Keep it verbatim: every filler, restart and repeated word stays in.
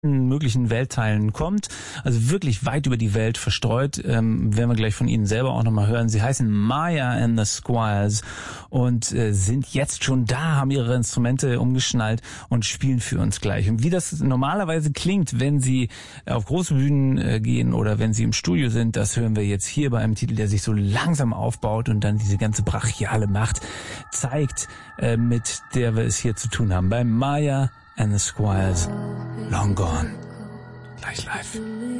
möglichen Weltteilen kommt, also wirklich weit über die Welt verstreut, ähm, werden wir gleich von Ihnen selber auch nochmal hören. Sie heißen Maya and the Squires und äh, sind jetzt schon da, haben ihre Instrumente umgeschnallt und spielen für uns gleich. Und wie das normalerweise klingt, wenn sie auf große Bühnen äh, gehen oder wenn sie im Studio sind, das hören wir jetzt hier bei einem Titel, der sich so langsam aufbaut und dann diese ganze brachiale Macht zeigt, äh, mit der wir es hier zu tun haben. Bei Maya and the Squires, Long Gone. Gleich live.